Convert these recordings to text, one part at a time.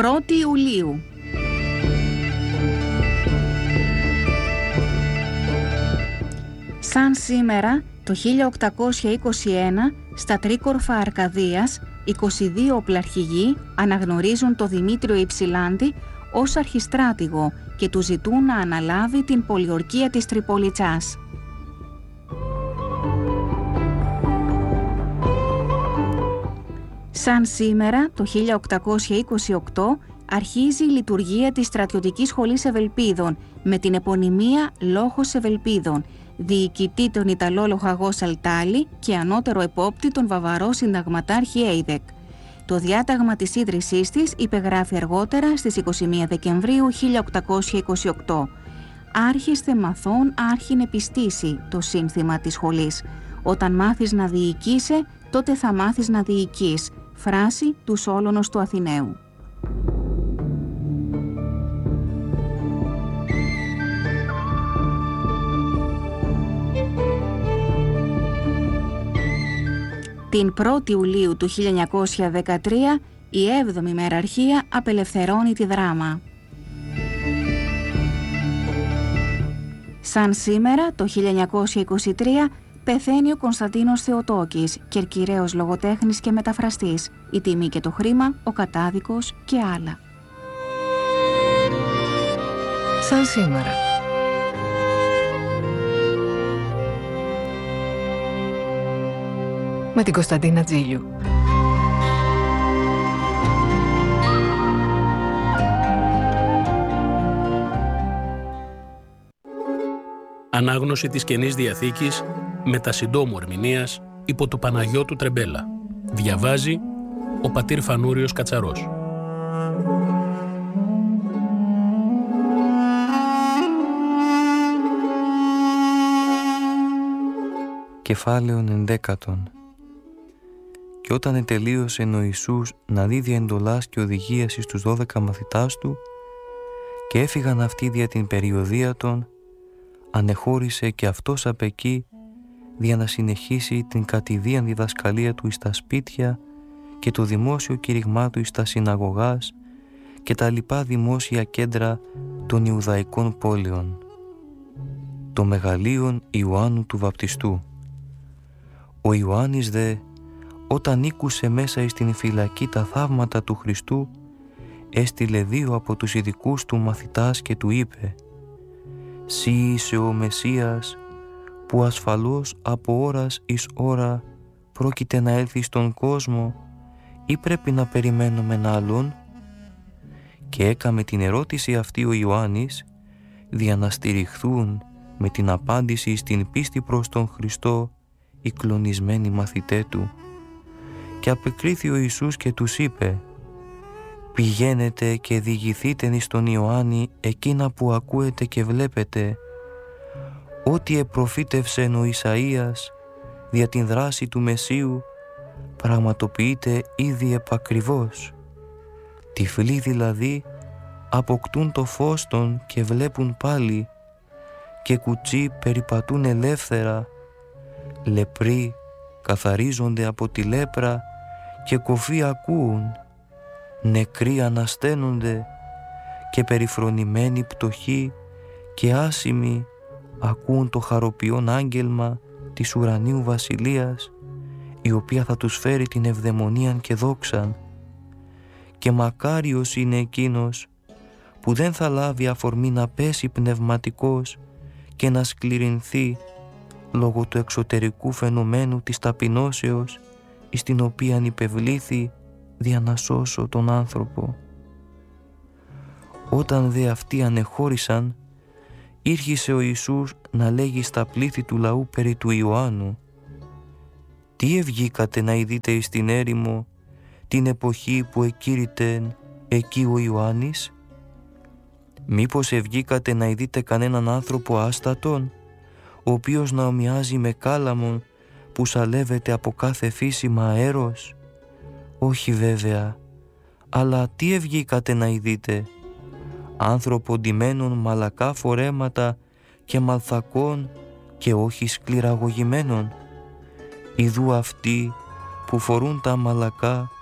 1η Ιουλίου. Σαν σήμερα, το 1821, στα Τρίκορφα Αρκαδίας, 22 οπλαρχηγοί αναγνωρίζουν το Δημήτριο Υψηλάντη ως αρχιστράτηγο και του ζητούν να αναλάβει την πολιορκία της Τριπολιτσάς. Σαν σήμερα, το 1828, αρχίζει η λειτουργία της Στρατιωτικής Σχολής Ευελπίδων με την επωνυμία Λόγος Ευελπίδων, διοικητή τον Ιταλό λοχαγό Σαλτάλη και ανώτερο επόπτη τον Βαβαρό συνταγματάρχη Έιδεκ. Το διάταγμα της ίδρυσής της υπεγράφει αργότερα στις 21 Δεκεμβρίου 1828. «Άρχιστε μαθών άρχιν επιστήσει» το σύνθημα της σχολής. «Όταν μάθεις να διοικείσαι, τότε θα μάθεις να διοικείς». Φράση του Σόλωνος του Αθηναίου. Την 1η Ιουλίου του 1913, η 7η Μεραρχία απελευθερώνει τη Δράμα. Σαν σήμερα, το 1923, πεθαίνει ο Κωνσταντίνος Θεοτόκης, κερκυραίος λογοτέχνης και μεταφραστής. Η τιμή και το χρήμα, ο κατάδικος και άλλα. Σαν σήμερα. Με την Κωνσταντίνα Τζίλιου. Ανάγνωση της Καινής Διαθήκης με τα συντόμου ερμηνείας υπό του Παναγιώτου Τρεμπέλα. Διαβάζει ο πατήρ Φανούριος Κατσαρός. Κεφάλαιον 11. Και όταν ετελείωσε ο Ιησούς να δίδει εντολάς και οδηγίας εις τους 12 μαθητάς του και έφυγαν αυτοί δια την περιοδία των, ανεχώρησε και αυτός απ' εκεί για να συνεχίσει την κατηδίαν διδασκαλία του εις τα σπίτια και το δημόσιο κήρυγμά του εις τα συναγωγάς και τα λοιπά δημόσια κέντρα των Ιουδαϊκών πόλεων. Το μεγαλείον Ιωάννου του Βαπτιστού. Ο Ιωάννης δε, όταν ήκουσε μέσα εις την φυλακή τα θαύματα του Χριστού, έστειλε 2 από τους ειδικούς του μαθητάς και του είπε: «Συ είσαι ο Μεσσίας, που ασφαλώς από ώρας εις ώρα πρόκειται να έλθει στον κόσμο, ή πρέπει να περιμένουμε άλλον?» Και έκαμε την ερώτηση αυτή ο Ιωάννης δια να στηριχθούν με την απάντηση στην πίστη προς τον Χριστό οι κλονισμένοι μαθητέ του. Και απεκρίθη ο Ιησούς και τους είπε: «Πηγαίνετε και διηγηθείτε εις τον Ιωάννη εκείνα που ακούετε και βλέπετε, ό,τι επροφήτευσε ο Ισαΐας δια την δράση του Μεσσίου πραγματοποιείται ήδη επακριβώς. Τυφλοί δηλαδή αποκτούν το φως των και βλέπουν πάλι, και κουτσοί περιπατούν ελεύθερα, λεπροί καθαρίζονται από τη λέπρα και κοφοί ακούουν, νεκροί ανασταίνονται και περιφρονημένοι πτωχοί και άσημοι ακούν το χαροποιόν άγγελμα της ουρανίου βασιλείας, η οποία θα τους φέρει την ευδαιμονίαν και δόξαν. Και μακάριος είναι εκείνος που δεν θα λάβει αφορμή να πέσει πνευματικός και να σκληρυνθεί λόγω του εξωτερικού φαινομένου της ταπεινώσεως εις την οποίαν υπευλήθη δια να σώσω τον άνθρωπο. Όταν δε αυτοί ανεχώρησαν, ήρχισε ο Ιησούς να λέγει στα πλήθη του λαού περί του Ιωάννου: «Τι ευγήκατε να ειδείτε εις την έρημο την εποχή που εκήρυτεν εκεί ο Ιωάννης? Μήπως ευγήκατε να ειδείτε κανέναν άνθρωπο άστατον, ο οποίος να ομοιάζει με κάλαμον που σαλεύεται από κάθε φύσιμα αέρος? Όχι βέβαια, αλλά τι ευγήκατε να ειδείτε? Άνθρωπο ντυμένων μαλακά φορέματα και μαλθακών και όχι σκληραγωγημένων? Ιδού αυτοί που φορούν τα μαλακά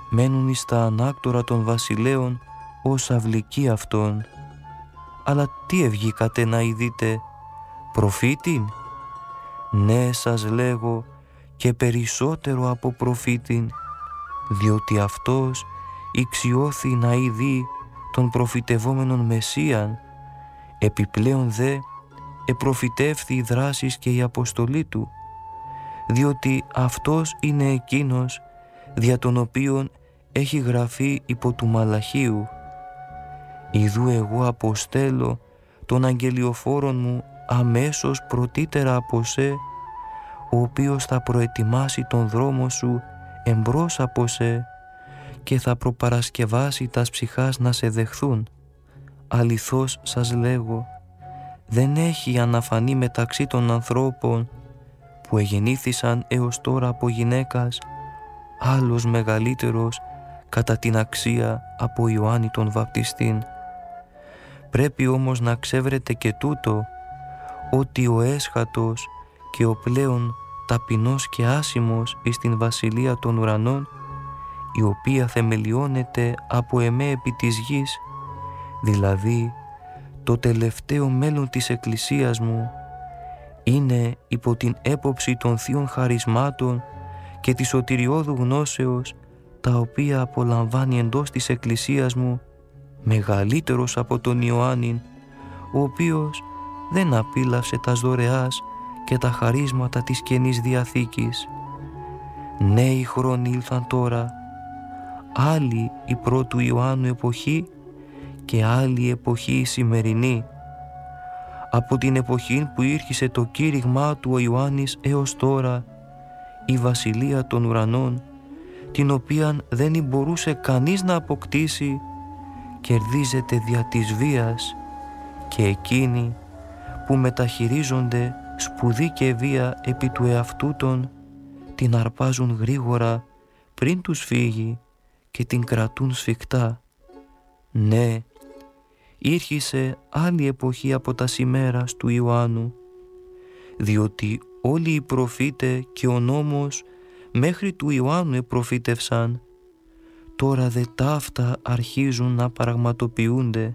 μένουν εις τα ανάκτορα των βασιλέων ως αυλικοί αυτών. Αλλά τι ευγήκατε να ειδείτε, προφήτην? Ναι, σας λέγω, και περισσότερο από προφήτην, διότι αυτός ηξιώθη να ειδεί τον προφητευόμενον Μεσσίαν, επιπλέον δε επροφητεύθη οι δράσεις και η αποστολή του, διότι αυτός είναι εκείνος δια τον οποίον έχει γραφεί υπό του Μαλαχίου. Ιδού εγώ αποστέλω τον αγγελιοφόρον μου αμέσως πρωτύτερα από σε, ο οποίος θα προετοιμάσει τον δρόμο σου εμπρός από σε και θα προπαρασκευάσει τας ψυχάς να σε δεχθούν. Αληθώς σας λέγω, δεν έχει αναφανεί μεταξύ των ανθρώπων που εγεννήθησαν έως τώρα από γυναίκας άλλος μεγαλύτερος κατά την αξία από Ιωάννη τον Βαπτιστήν. Πρέπει όμως να ξέβρετε και τούτο, ότι ο έσχατος και ο πλέον ταπεινός και άσημος εις την βασιλεία των ουρανών, η οποία θεμελιώνεται από εμέ επί της γης, δηλαδή το τελευταίο μέλλον της Εκκλησίας μου, είναι υπό την έποψη των θείων χαρισμάτων και της σωτηριώδου γνώσεως, τα οποία απολαμβάνει εντός της Εκκλησίας μου μεγαλύτερος από τον Ιωάννην, ο οποίος δεν απίλαυσε τας δωρεάς και τα χαρίσματα της Καινής Διαθήκης. Νέοι χρόνοι ήλθαν τώρα, άλλη η πρώτου Ιωάννου εποχή και άλλη η εποχή η σημερινή. Από την εποχή που ήρχισε το κήρυγμά του ο Ιωάννης έως τώρα, η βασιλεία των ουρανών, την οποίαν δεν μπορούσε κανείς να αποκτήσει, κερδίζεται δια της βίας, και εκείνοι που μεταχειρίζονται σπουδή και βία επί του εαυτού των, την αρπάζουν γρήγορα πριν τους φύγει και την κρατούν σφιχτά. Ναι, ήρχισε άλλη εποχή από τα ημέρας του Ιωάννου, διότι όλοι οι προφήτε και ο νόμος μέχρι του Ιωάννου επροφήτευσαν, τώρα δε ταύτα αρχίζουν να πραγματοποιούνται.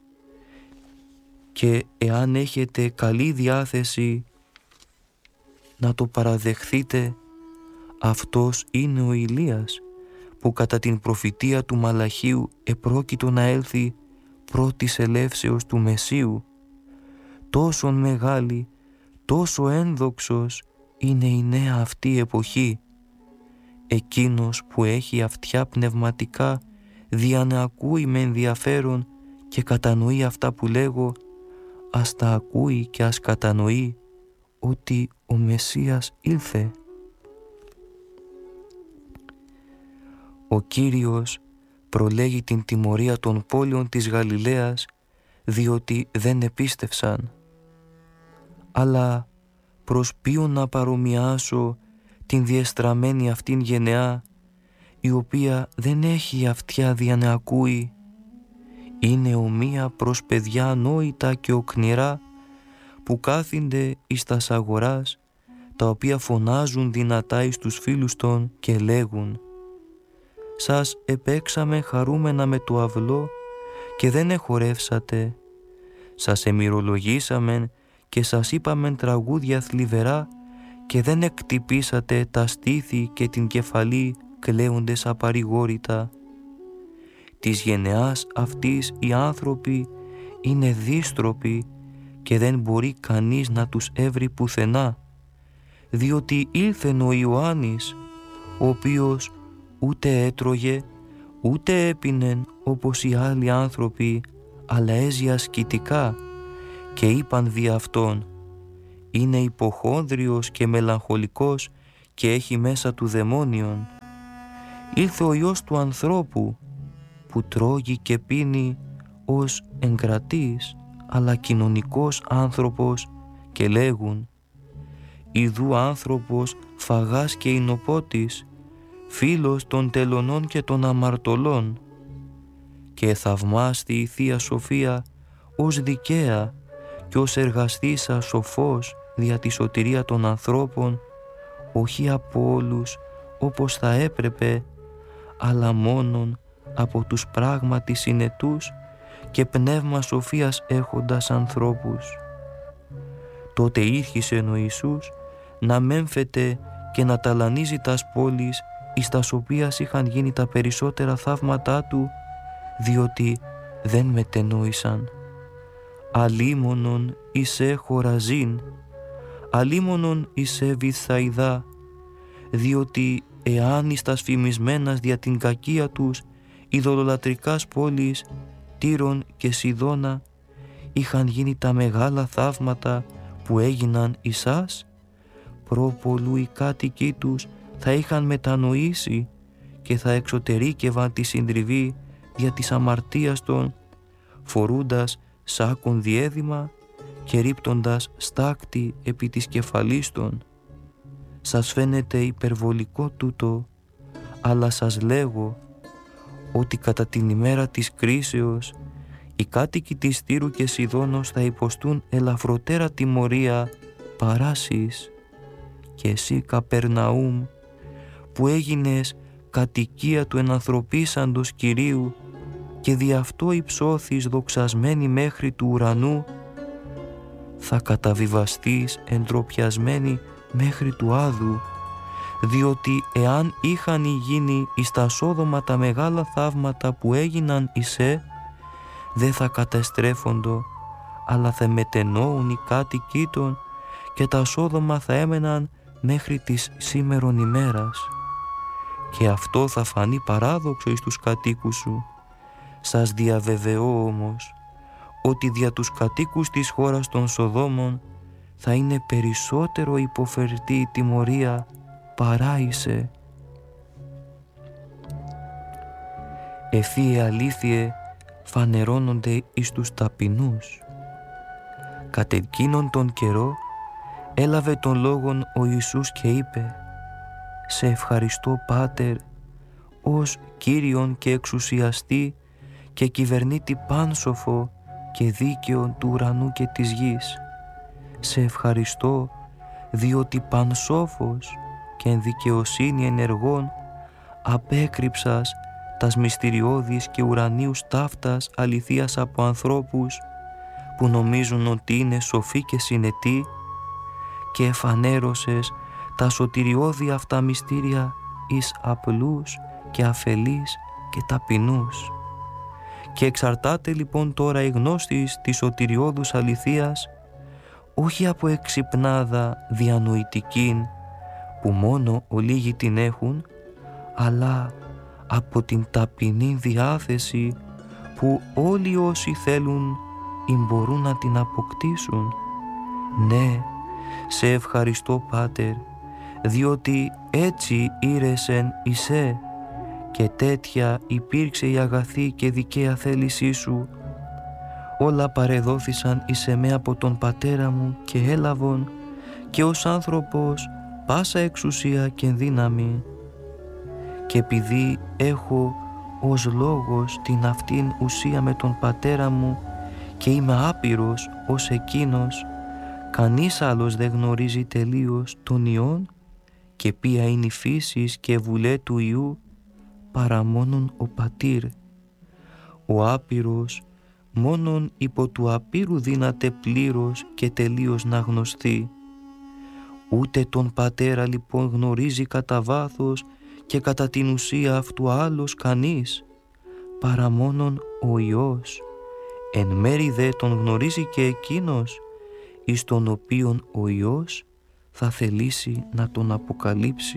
Και εάν έχετε καλή διάθεση να το παραδεχθείτε, αυτός είναι ο Ηλίας, που κατά την προφητεία του Μαλαχίου επρόκειτο να έλθει πρώτης ελεύσεως του Μεσσίου. Τόσο μεγάλη, τόσο ένδοξος είναι η νέα αυτή εποχή. Εκείνος που έχει αυτιά πνευματικά δια να ακούει με ενδιαφέρον και κατανοεί αυτά που λέγω, ας τα ακούει και ας κατανοεί ότι ο Μεσσίας ήλθε. Ο Κύριος προλέγει την τιμωρία των πόλεων της Γαλιλαίας, διότι δεν επίστευσαν. Αλλά προς ποιον να παρομοιάσω την διεστραμμένη αυτήν γενεά, η οποία δεν έχει αυτιά δια να ακούει, είναι ομοία προς παιδιά ανόητα και οκνηρά, που κάθυνται εις τας αγοράς, τα οποία φωνάζουν δυνατά εις τους φίλους των και λέγουν: «Σας επέξαμε χαρούμενα με το αυλό και δεν εχορεύσατε. Σας εμυρολογήσαμεν και σας είπαμεν τραγούδια θλιβερά και δεν εκτυπήσατε τα στήθη και την κεφαλή κλαίοντες απαρηγόρητα». Της γενεάς αυτής οι άνθρωποι είναι δύστροποι και δεν μπορεί κανείς να τους έβρει πουθενά, διότι ήλθεν ο Ιωάννης, ο οποίος ούτε έτρωγε ούτε έπινεν όπως οι άλλοι άνθρωποι, αλλά έζησε ασκητικά, και είπαν δι' αυτόν: «Είναι υποχόνδριος και μελαγχολικός και έχει μέσα του δαιμόνιον». Ήλθε ο Υιός του ανθρώπου, που τρώγει και πίνει ως εγκρατής αλλά κοινωνικός άνθρωπος, και λέγουν: «Ιδού άνθρωπος φαγάς και εινοπότης, φίλος των τελωνών και των αμαρτωλών». Και θαυμάστη η Θεία Σοφία ως δικαία και ως εργαστήσα σοφός δια τη σωτηρία των ανθρώπων, όχι από όλους όπως θα έπρεπε, αλλά μόνον από τους πράγματι συνετούς και πνεύμα σοφίας έχοντας ανθρώπους. Τότε ήρχισε ο Ιησούς να μέμφεται και να ταλανίζει τας πόλεις εις τας οποίας είχαν γίνει τα περισσότερα θαύματά του, διότι δεν μετενόησαν. Αλίμονον εισέ Χοραζίν, αλίμονον εισέ Βηθσαϊδά, διότι εάν εις τας φημισμένας δια την κακία τους ειδωλολατρικάς πόλεις Τύρων και Σιδώνα είχαν γίνει τα μεγάλα θαύματα που έγιναν εισάς, προπολού οι κάτοικοι τους θα είχαν μετανοήσει και θα εξωτερήκευαν τη συντριβή δια της αμαρτίας των, φορούντας σάκον διέδημα και ρίπτοντας στάκτη επί της κεφαλής των. Σας φαίνεται υπερβολικό τούτο, αλλά σας λέγω ότι κατά την ημέρα της κρίσεως οι κάτοικοι της Τύρου και Σιδώνος θα υποστούν ελαφροτέρα τιμωρία παράσεις. Και εσύ, Καπερναούμ, που έγινες κατοικία του ενανθρωπίσαντος Κυρίου και δι' αυτό υψώθης δοξασμένη μέχρι του ουρανού, θα καταβιβαστείς εντροπιασμένη μέχρι του άδου, διότι εάν είχαν γίνει εις τα Σόδομα τα μεγάλα θαύματα που έγιναν εισέ, δεν θα καταστρέφοντο, αλλά θα μετενόουν οι κάτοικοι των και τα Σόδομα θα έμεναν μέχρι της σήμερον ημέρας. Και αυτό θα φανεί παράδοξο εις τους κατοίκους σου. Σας διαβεβαιώ όμως ότι δια τους κατοίκους της χώρας των Σοδόμων θα είναι περισσότερο υποφερτή η τιμωρία παρά εισέ. Ευθύε αλήθειε φανερώνονται εις τους ταπεινούς. Κατ' εκείνον τον καιρό έλαβε τον λόγον ο Ιησούς και είπε: «Σε ευχαριστώ, Πάτερ, ως Κύριον και εξουσιαστή και κυβερνήτη πάνσοφο και δίκαιον του ουρανού και της γης. Σε ευχαριστώ διότι πανσόφος και εν δικαιοσύνη ενεργών απέκρυψας τας μυστηριώδεις και ουρανίους ταύτας αληθείας από ανθρώπους που νομίζουν ότι είναι σοφοί και συνετοί, και εφανέρωσες τα σωτηριώδη αυτά μυστήρια εις απλούς και αφελείς και ταπεινούς. Και εξαρτάται λοιπόν τώρα η γνώση της σωτηριώδους αληθείας όχι από εξυπνάδα διανοητικήν που μόνο ολίγοι την έχουν, αλλά από την ταπεινή διάθεση που όλοι όσοι θέλουν ή μπορούν να την αποκτήσουν. Ναι, σε ευχαριστώ, Πάτερ, διότι έτσι ήρεσεν εισέ και τέτοια υπήρξε η αγαθή και δικαία θέλησή σου. Όλα παρεδόθησαν εις εμέ από τον πατέρα μου και έλαβον και ως άνθρωπος πάσα εξουσία και δύναμη. Και επειδή έχω ως λόγος την αυτήν ουσία με τον πατέρα μου και είμαι άπειρος ως εκείνος, κανείς άλλος δεν γνωρίζει τελείως τον Υιόν και ποια είναι η φύσης και βουλέ του Υιού παρά μόνον ο Πατήρ. Ο άπειρος μόνον υπό του απείρου δύναται πλήρως και τελείως να γνωστεί. Ούτε τον Πατέρα λοιπόν γνωρίζει κατά βάθος και κατά την ουσία αυτού άλλος κανείς, παρά μόνον ο Υιός. Εν μέρει δε τον γνωρίζει και εκείνος, εις τον οποίον ο Υιός θα θελήσει να τον αποκαλύψει.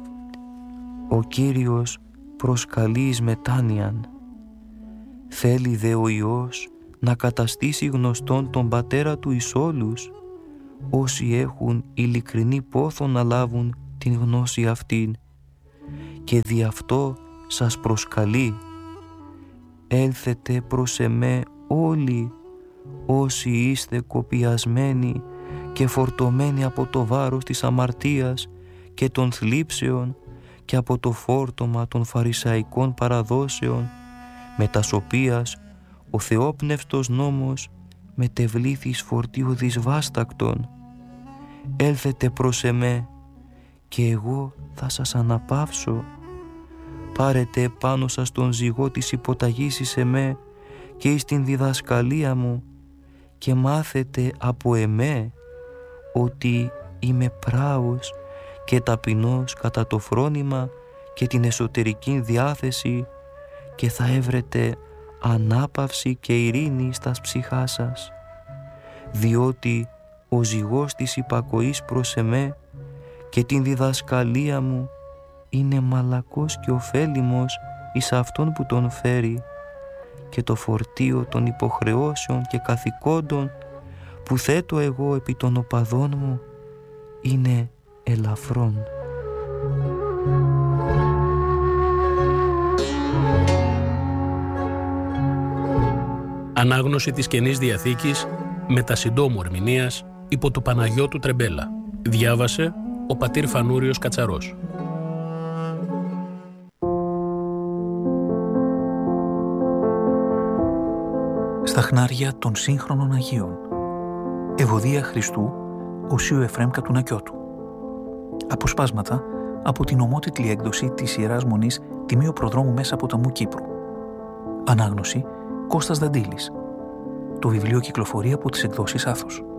Ο Κύριος προσκαλεί εις μετάνοιαν. Θέλει δε ο Υιός να καταστήσει γνωστόν τον Πατέρα του εις όλους, όσοι έχουν ειλικρινή πόθο να λάβουν την γνώση αυτήν, και δι' αυτό σας προσκαλεί. Έλθετε προς εμέ όλοι όσοι είστε κοπιασμένοι και φορτωμένοι από το βάρος της αμαρτίας και των θλίψεων και από το φόρτωμα των φαρισαϊκών παραδόσεων, με τας οποίας ο θεόπνευστος νόμος μετεβλήθη φορτίου δυσβάστακτον. Έλθετε προς εμέ και εγώ θα σας αναπαύσω. πάρετε πάνω σας τον ζυγό της υποταγής εις εμέ και εις την διδασκαλία μου και μάθετε από εμέ ότι είμαι πράος και ταπεινός κατά το φρόνημα και την εσωτερική διάθεση και θα έβρετε ανάπαυση και ειρήνη στας ψυχά σας, διότι ο ζυγός της υπακοής προς εμέ και την διδασκαλία μου είναι μαλακός και ωφέλιμος εις αυτόν που τον φέρει και το φορτίο των υποχρεώσεων και καθηκόντων που θέτω εγώ επί των οπαδών μου είναι ελαφρόν. Ανάγνωση της Καινής Διαθήκης με τα συντόμου ερμηνείας υπό του Παναγιώτου Τρεμπέλα. Διάβασε ο πατήρ Φανούριος Κατσαρός. Στα χνάρια των σύγχρονων Αγίων. Ευωδία Χριστού, Οσίου Εφραίμ Κατουνακιώτου. Αποσπάσματα από την ομότιτλη έκδοση της Ιεράς Μονής Τιμίου Προδρόμου Μέσα Ποταμού Κύπρου. Ανάγνωση Κώστας Δαντήλης. Το βιβλίο κυκλοφορεί από τις εκδόσεις Άθος.